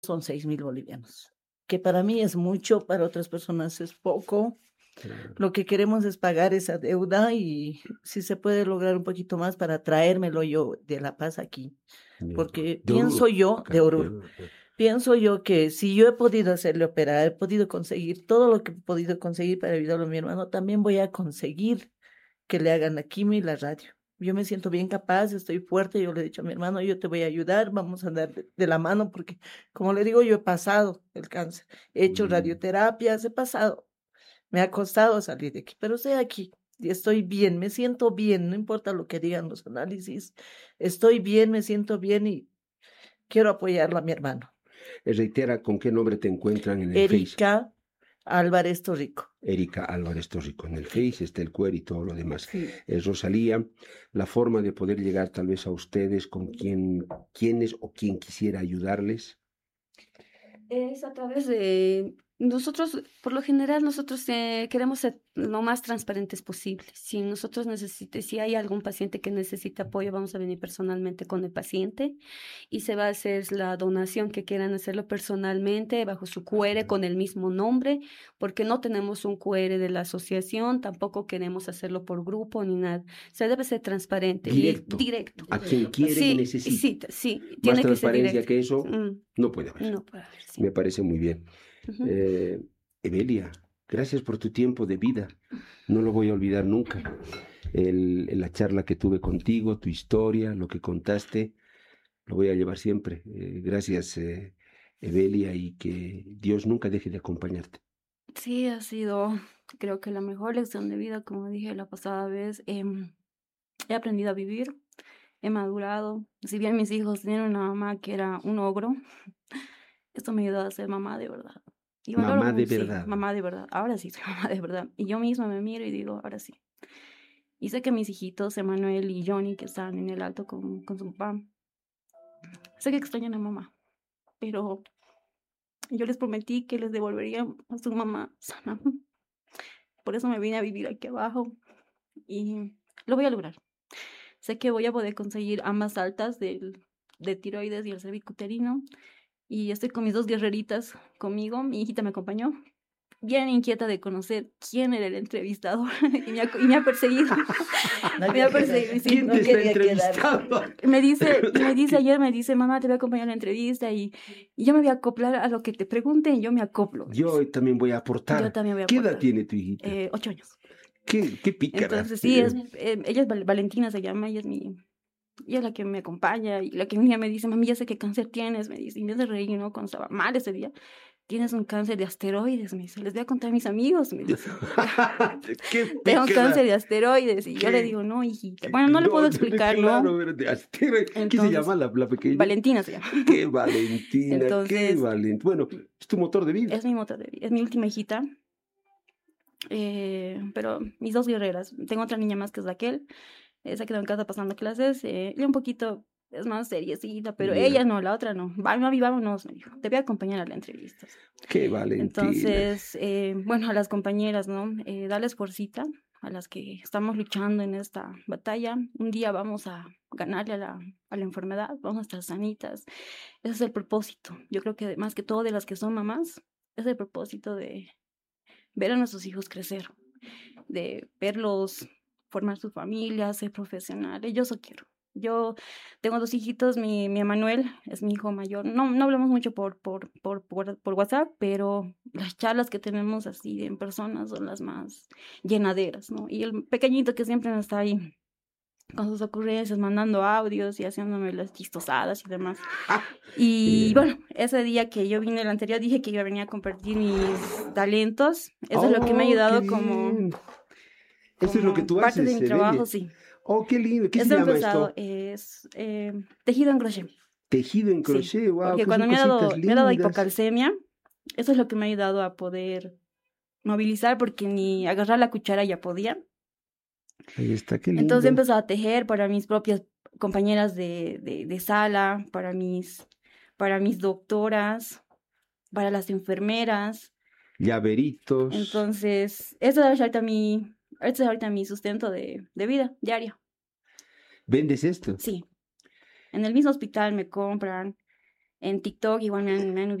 son 6.000 bolivianos, que para mí es mucho, para otras personas es poco. Claro, Lo que queremos es pagar esa deuda y si se puede lograr un poquito más para traérmelo yo de La Paz aquí, bien. porque De Oruro, acá, De de Oruro, Oruro. pienso yo que si yo he podido hacerle operar, he podido conseguir todo lo que he podido conseguir para ayudarlo a mi hermano, también voy a conseguir que le hagan la quimio y la radio. Yo me siento bien capaz, estoy fuerte, yo le he dicho a mi hermano, yo te voy a ayudar, vamos a andar de la mano, porque como le digo, yo he pasado el cáncer, he hecho Mm. radioterapias, he pasado, me ha costado salir de aquí, pero estoy aquí y estoy bien, me siento bien, no importa lo que digan los análisis, estoy bien, me siento bien y quiero apoyarlo a mi hermano. Reitera con qué nombre te encuentran en el Face. Erika Álvarez Torrico. Erika Álvarez Torrico. En el Face está el query y todo lo demás. Sí. Rosalía, la forma de poder llegar tal vez a ustedes con quienes o quien quisiera ayudarles. Es a través de nosotros, por lo general, nosotros queremos ser lo más transparentes posible. Si hay algún paciente que necesita apoyo, vamos a venir personalmente con el paciente y se va a hacer la donación que quieran hacerlo personalmente bajo su QR con el mismo nombre, porque no tenemos un QR de la asociación, tampoco queremos hacerlo por grupo ni nada. Se debe ser transparente Directo. y directo. A quien quiere y necesita. Sí, Más tiene que ser transparencia directo. que eso no puede haber. No puede haber, sí. Me parece muy bien. Ujú. Evelia, gracias por tu tiempo de vida. No lo voy a olvidar nunca. La charla que tuve contigo, tu historia, lo que contaste, lo voy a llevar siempre. Gracias, Evelia, y que Dios nunca deje de acompañarte. Sí, ha sido, creo que la mejor lección de vida, como dije la pasada vez. He aprendido a vivir, he madurado. Si bien mis hijos tienen una mamá que era un ogro, esto me ayudó a ser mamá de verdad. Y valoro Mamá de mucho, sí, verdad. mamá de verdad. Ahora sí soy mamá de verdad. Y yo misma me miro y digo, ahora sí. Y sé que mis hijitos, Emanuel y Johnny, que están en el alto con su papá, sé que extrañan a mamá, pero yo les prometí que les devolvería a su mamá sana. Por eso me vine a vivir aquí abajo y lo voy a lograr. Sé que voy a poder conseguir ambas altas de tiroides y el cervicuterino. Y estoy con mis dos guerreritas conmigo. Mi hijita me acompañó, bien inquieta de conocer quién era el entrevistador. Y me ha perseguido. Me ha perseguido. Sí, ¿Quién no te está quería quedar. entrevistando? Ayer me dice, mamá, te voy a acompañar a la entrevista y yo me voy a acoplar a lo que te pregunten, yo me acoplo. Me Yo dice. también voy a Yo aportar. también voy a ¿Qué edad aportar. tiene tu hijita? 8 años. Qué pícara. Entonces, sí, ella es Valentina, se llama, ella es la que me acompaña y la que un día me dice, mami, ya sé qué cáncer tienes, me dice, y me hace reír, ¿no? Cuando estaba mal ese día, tienes un cáncer de asteroides, me dice, les voy a contar a mis amigos, me dice, Qué tengo cáncer pícara. de asteroides, y yo le ¿Qué? digo, no, hijita, bueno, no le puedo explicar, Claro, ¿no? pero ¿qué se Entonces, llama la pequeña? Valentina se llama. Qué Valentina, qué Entonces, Valentina. Bueno, es tu motor de vida. es mi motor de vida, es mi última hijita, pero mis dos guerreras, tengo otra niña más que es Raquel, se quedó en casa pasando clases, y un poquito es más seriecita, pero Ya. ella no, la otra no. Mami, vámonos, me dijo, te voy a acompañar a la entrevista. Qué Valentina. Entonces, bueno, a las compañeras, ¿no? Darles fuercita, a las que estamos luchando en esta batalla. Un día vamos a ganarle a la enfermedad, vamos a estar sanitas. Ese es el propósito. Yo creo que más que todo de las que son mamás, es el propósito de ver a nuestros hijos crecer, de verlos formar su familia, ser profesionales. Yo eso quiero. Yo tengo dos hijitos, mi Emanuel es mi hijo mayor. No hablamos mucho por WhatsApp, pero las charlas que tenemos así en persona son las más llenaderas, ¿no? Y el pequeñito que siempre está ahí con sus ocurrencias, mandando audios y haciéndome las chistosadas y demás. Y bueno, ese día que yo vine el anterior dije que iba a venir a compartir mis talentos. Eso es lo que me ha Qué ayudado bien. Eso es lo que como tú parte de haces, mi trabajo, Evelia. sí. Oh, qué lindo. ¿Qué se Esto he llama empezado, esto? es tejido en crochet, Tejido en sí. crochet. Wow, Porque que cuando son cositas me ha dado lindas. hipocalcemia, eso es lo que me ha ayudado a poder movilizar, porque ni agarrar la cuchara ya podía. Ahí está, qué Entonces he lindo. empezado a tejer para mis propias compañeras de sala, para mis doctoras, para las enfermeras. Llaveritos. Entonces, eso es ahorita mi sustento de vida diaria. ¿Vendes esto? Sí, en el mismo hospital me compran. En TikTok igual me han